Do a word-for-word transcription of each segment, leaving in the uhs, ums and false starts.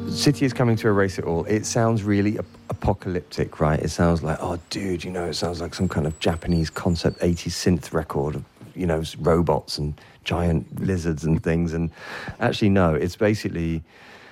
City is coming to erase it all. It sounds really ap- apocalyptic, right? It sounds like, oh, dude, you know, it sounds like some kind of Japanese concept eighties synth record of, you know, robots and giant lizards and things. And actually, no, it's basically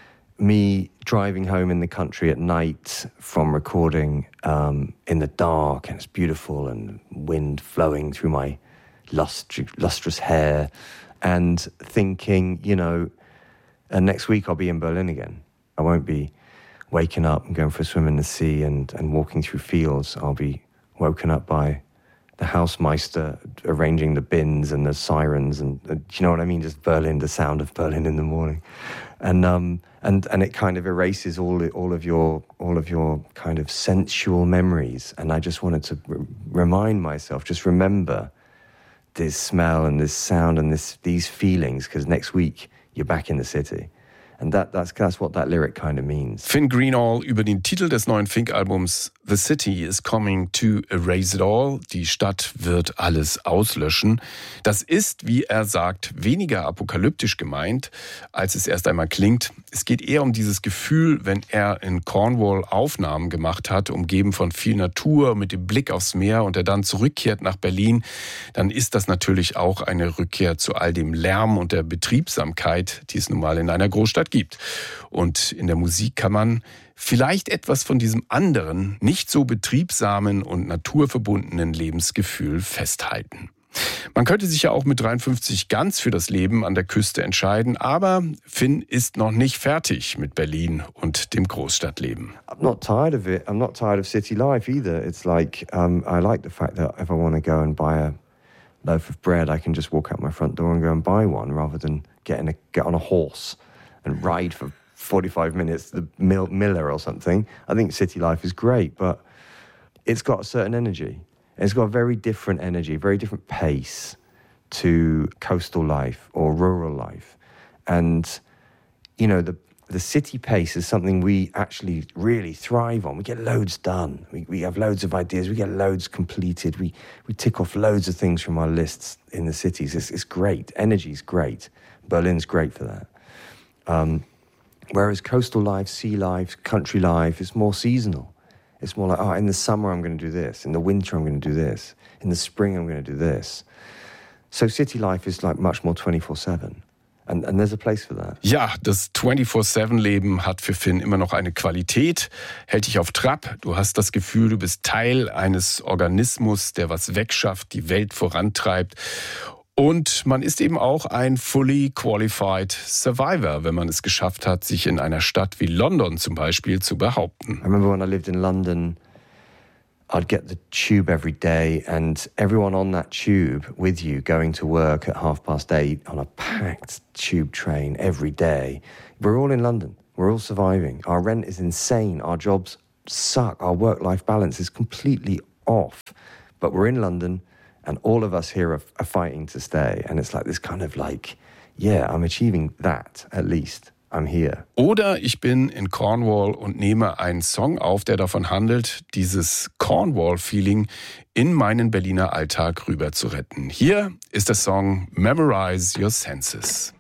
me driving home in the country at night from recording um, in the dark, and it's beautiful, and wind flowing through my lustr- lustrous hair, and thinking, you know, and next week I'll be in Berlin again. I won't be waking up and going for a swim in the sea and, and walking through fields. I'll be woken up by the Hausmeister arranging the bins and the sirens, and uh, do you know what I mean? Just Berlin, the sound of Berlin in the morning, and um and and it kind of erases all all of your all of your kind of sensual memories. And I just wanted to r- remind myself, just remember this smell and this sound and this these feelings, because next week you're back in the city. And that, that's, that's what that lyric kind of means. Finn Greenall über den Titel des neuen Fink-Albums The City is Coming to Erase It All. Die Stadt wird alles auslöschen. Das ist, wie er sagt, weniger apokalyptisch gemeint, als es erst einmal klingt. Es geht eher um dieses Gefühl, wenn er in Cornwall Aufnahmen gemacht hat, umgeben von viel Natur, mit dem Blick aufs Meer, und er dann zurückkehrt nach Berlin, dann ist das natürlich auch eine Rückkehr zu all dem Lärm und der Betriebsamkeit, die es nun mal in einer Großstadt gibt. Und in der Musik kann man vielleicht etwas von diesem anderen, nicht so betriebsamen und naturverbundenen Lebensgefühl festhalten. Man könnte sich ja auch mit dreiundfünfzig ganz für das Leben an der Küste entscheiden, aber Finn ist noch nicht fertig mit Berlin und dem Großstadtleben. I'm not tired of it. I'm not tired of city life either. It's like, um, I like the fact that if I want to go and buy a loaf of bread, I can just walk out my front door and go and buy one, rather than get, in a, get on a horse and ride for forty-five minutes to the mill, Miller or something. I think city life is great, but it's got a certain energy. It's got a very different energy, very different pace to coastal life or rural life. And, you know, the the city pace is something we actually really thrive on. We get loads done. We we have loads of ideas. We get loads completed. We we tick off loads of things from our lists in the cities. It's, it's great. Energy's great. Berlin's great for that. Um, whereas coastal life, sea life, country life is more seasonal. It's more like, oh, in the summer I'm going to do this. In the winter I'm going to do this. In the spring I'm going to do this. So city life is like much more twenty-four seven. And, and there's a place for that. Ja, das twenty-four seven Leben hat für Finn immer noch eine Qualität, hält dich auf Trab. Du hast das Gefühl, du bist Teil eines Organismus, der was wegschafft, die Welt vorantreibt. Und man ist eben auch ein fully qualified survivor, wenn man es geschafft hat, sich in einer Stadt wie London zum Beispiel zu behaupten. I remember when I lived in London, I'd get the tube every day, and everyone on that tube with you going to work at half past eight on a packed tube train every day. We're all in London. We're all surviving. Our rent is insane. Our jobs suck. Our work-life balance is completely off. But we're in London. And all of us here are, are fighting to stay. And it's like this kind of like, yeah, I'm achieving that at least. I'm here. Oder ich bin in Cornwall und nehme einen Song auf, der davon handelt, dieses Cornwall-Feeling in meinen Berliner Alltag rüber zu retten. Hier ist der Song Memorize Your Senses.